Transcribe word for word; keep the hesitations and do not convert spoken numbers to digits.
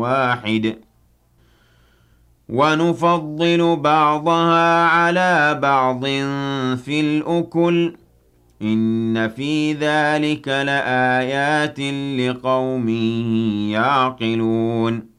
واحد وَنُفَضِّلُ بَعْضَهَا عَلَىٰ بَعْضٍ فِي الْأُكُلِ ۚ إِنَّ فِي ذَٰلِكَ لَآيَاتٍ لِّقَوْمٍ يَعْقِلُونَ